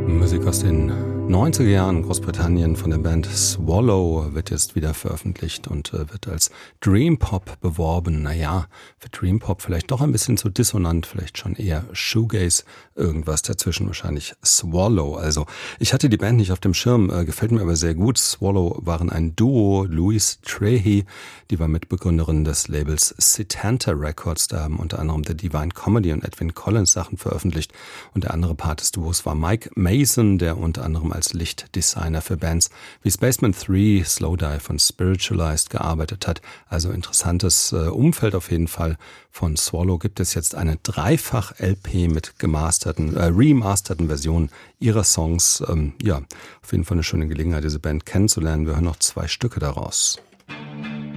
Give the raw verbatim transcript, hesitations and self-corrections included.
Musik aus den neunziger Jahren, Großbritannien, von der Band Swallow, wird jetzt wieder veröffentlicht und äh, wird als Dream Pop beworben. Naja, für Dream Pop vielleicht doch ein bisschen zu dissonant, vielleicht schon eher Shoegaze, irgendwas dazwischen, wahrscheinlich Swallow. Also ich hatte die Band nicht auf dem Schirm, äh, gefällt mir aber sehr gut. Swallow waren ein Duo, Louise Trehi, die war Mitbegründerin des Labels Setanta Records, da haben unter anderem The Divine Comedy und Edwin Collins Sachen veröffentlicht und der andere Part des Duos war Mike Mason, der unter anderem als Lichtdesigner für Bands wie Spaceman drei, Slowdive und Spiritualized gearbeitet hat. Also interessantes äh, Umfeld auf jeden Fall. Von Swallow gibt es jetzt eine Dreifach-L P mit gemasterten, äh, remasterten Versionen ihrer Songs. Ähm, ja, auf jeden Fall eine schöne Gelegenheit, diese Band kennenzulernen. Wir hören noch zwei Stücke daraus.